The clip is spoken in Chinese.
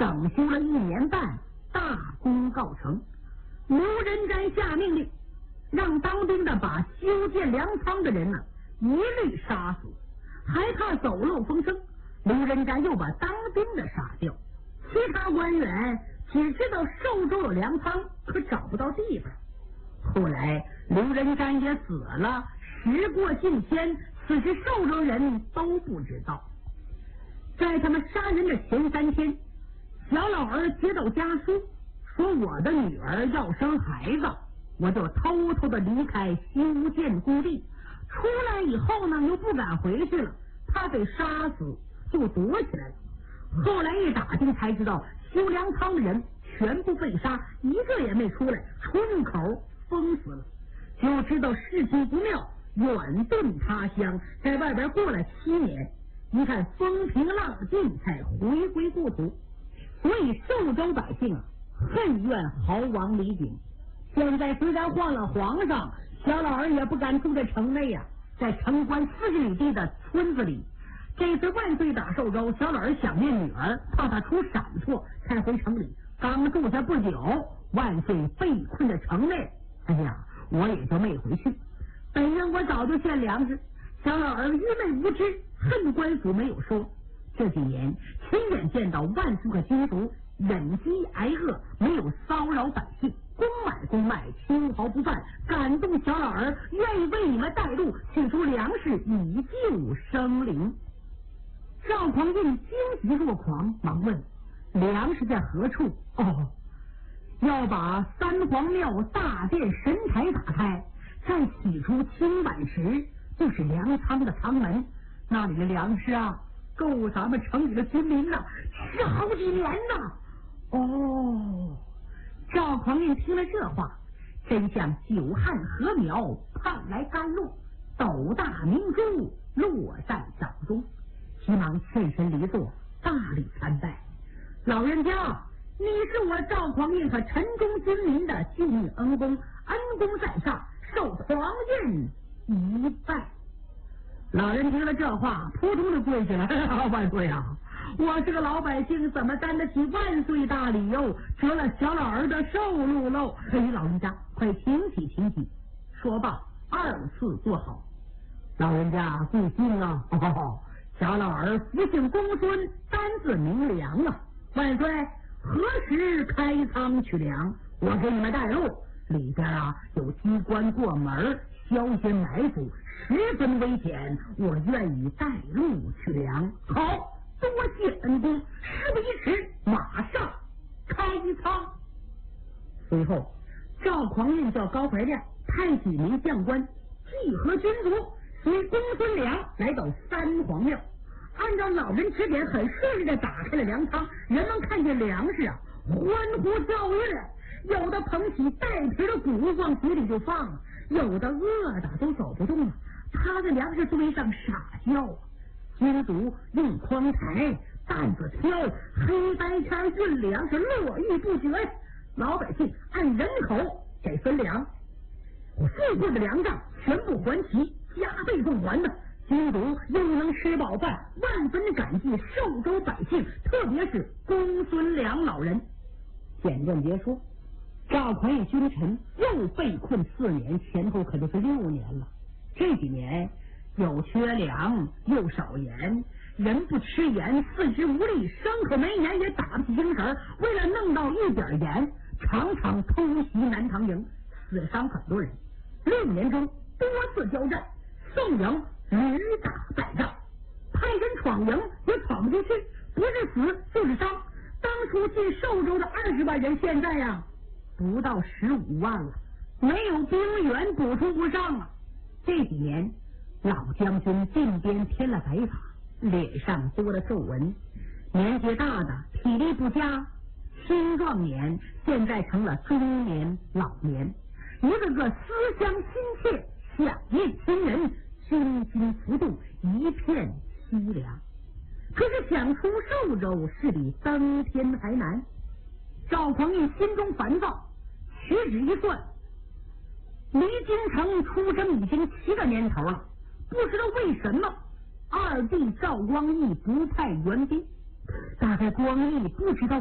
整修了1年半，大功告成。刘仁瞻下命令，让当兵的把修建粮仓的人呢一律杀死，还怕走漏风声，刘仁瞻又把当兵的杀掉。其他官员只知道寿州有粮仓，可找不到地方。后来刘仁瞻也死了，时过境迁，此时寿州人都不知道。在他们杀人的前3天，小老儿接到家书，说我的女儿要生孩子，我就偷偷的离开修建故地。出来以后呢，又不敢回去了，怕被杀死，就躲起来了。后来一打听才知道，修粮仓的人全部被杀，一个也没出来，出口封死了。就知道事情不妙，远遁他乡，在外边过了7年，一看风平浪静，才回归故土。所以寿州百姓啊，恨怨豪王李璟。现在虽然换了皇上，小老儿也不敢住在城内呀，在城关40里地的村子里。这次万岁打寿州，小老儿想念女儿，怕他出闪错，才回城里。刚住下不久，万岁被困在城内，哎呀，我也就没回去。本应我早就献粮食，小老儿愚昧无知，恨官府没有说。这几年亲眼见到万数个军卒忍饥挨饿，没有骚扰百姓，公买公卖，丝毫不犯，感动小老儿愿意为你们带路，取出粮食以救生灵。赵匡胤惊急若狂，忙问粮食在何处？要把三皇庙大殿神台打开，再取出青板石，就是粮仓的仓门，那里的粮食啊，够咱们城里的军民呐吃好几年呐。赵匡胤听了这话，真像久旱禾苗盼来甘露，斗大明珠落在掌中，急忙欠身离座，大礼参拜。老人家，你是我赵匡胤和陈中军民的救命恩公，恩公在上，受匡胤一拜。老人听了这话，扑通就跪下了。万岁啊，我是个老百姓，怎么担得起万岁大礼哟？折了小老儿的寿禄喽！老人家快请起请起。说罢2次坐好。老人家贵姓啊？小老儿福姓公孙，单字明良啊。万岁，何时开仓取粮？我给你们带路。里边啊有机关过门，消遣埋伏，十分危险，我愿意带路取粮。好，多谢恩公，事不宜迟，马上开仓。随后赵匡胤叫高怀亮派几名将官集合军卒，随公孙良来到三皇庙。按照老人指点，很顺利的打开了粮仓。人们看见粮食啊，欢呼跳跃，有的捧起带皮的谷往嘴里就放，有的饿的都走不动了，趴在粮食堆上傻笑。军卒用筐抬，担子挑，黑白枪运粮是络绎不绝。老百姓按人口给分粮，富贵的粮账全部还齐，加倍奉还的。军卒又能吃饱饭，万分感激寿州百姓，特别是公孙良老人。简短别说，赵匡胤君臣又被困4年，前后可就是6年了。这几年又缺粮又少盐，人不吃盐四肢无力，伤口没盐也打不起精神。为了弄到一点盐，常常偷袭南唐营，死伤很多人。6年中多次交战，宋营屡打败仗，派人闯营也闯不进去，不是死就是伤。当初进寿州的20万人，现在呀不到15万了，没有兵源补充不上啊。这几年老将军进边添了白发，脸上多了皱纹，年纪大的体力不佳，青壮年现在成了中年老年，一个个思乡心切，想念亲人，军心浮动，一片凄凉。可是想出寿州是比登天还难。赵匡胤心中烦躁，屈指一算，离京城出征已经7个年头了，不知道为什么二弟赵光义不派援兵，大概光义不知道